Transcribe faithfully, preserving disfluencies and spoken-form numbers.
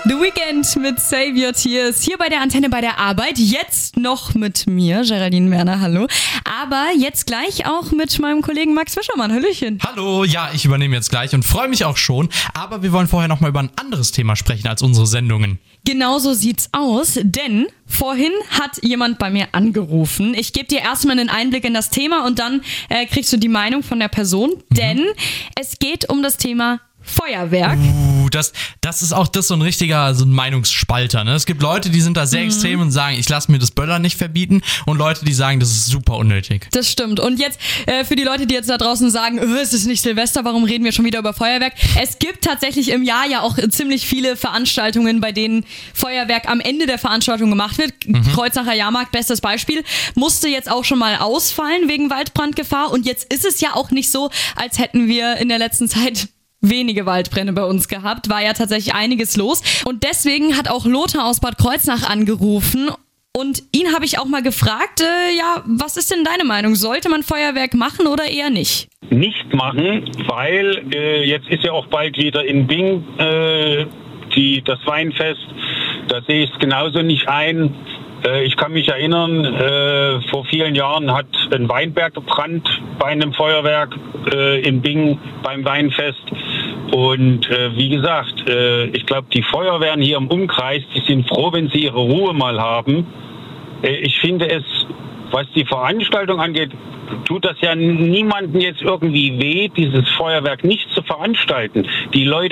The Weeknd mit Save Your Tears hier bei der Antenne bei der Arbeit. Jetzt noch mit mir, Geraldine Werner, hallo. Aber jetzt gleich auch mit meinem Kollegen Max Fischermann. Hallöchen. Hallo, ja, ich übernehme jetzt gleich und freue mich auch schon. Aber wir wollen vorher nochmal über ein anderes Thema sprechen als unsere Sendungen. Genau so sieht's aus, denn vorhin hat jemand bei mir angerufen. Ich gebe dir erstmal einen Einblick in das Thema und dann äh, kriegst du die Meinung von der Person. Mhm. Denn es geht um das Thema Feuerwerk. Uh, das, das ist auch das so ein richtiger so ein Meinungsspalter. Ne? Es gibt Leute, die sind da sehr mhm. extrem und sagen, ich lasse mir das Böllern nicht verbieten. Und Leute, die sagen, das ist super unnötig. Das stimmt. Und jetzt äh, für die Leute, die jetzt da draußen sagen, öh, es ist nicht Silvester, warum reden wir schon wieder über Feuerwerk? Es gibt tatsächlich im Jahr ja auch ziemlich viele Veranstaltungen, bei denen Feuerwerk am Ende der Veranstaltung gemacht wird. Mhm. Kreuznacher Jahrmarkt, bestes Beispiel, musste jetzt auch schon mal ausfallen wegen Waldbrandgefahr. Und jetzt ist es ja auch nicht so, als hätten wir in der letzten Zeit wenige Waldbrände bei uns gehabt, war ja tatsächlich einiges los. Und deswegen hat auch Lothar aus Bad Kreuznach angerufen und ihn habe ich auch mal gefragt, äh, ja, was ist denn deine Meinung? Sollte man Feuerwerk machen oder eher nicht? Nicht machen, weil äh, jetzt ist ja auch bald wieder in Bing äh, die, das Weinfest. Da sehe ich es genauso nicht ein. Äh, ich kann mich erinnern, äh, vor vielen Jahren hat ein Weinberg gebrannt bei einem Feuerwerk äh, in Bingen beim Weinfest. Und äh, wie gesagt, äh, ich glaube, die Feuerwehren hier im Umkreis, die sind froh, wenn sie ihre Ruhe mal haben. Äh, ich finde es, was die Veranstaltung angeht, tut das ja niemandem jetzt irgendwie weh, dieses Feuerwerk nicht zu veranstalten. Die Leute